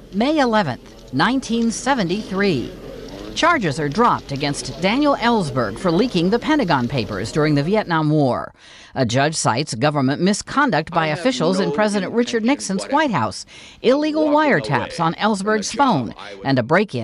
May 11th, 1973. Charges are dropped against Daniel Ellsberg for leaking the Pentagon Papers during the Vietnam War. A judge cites government misconduct by officials in President Richard Nixon's White House, illegal wiretaps on Ellsberg's phone, and a break-in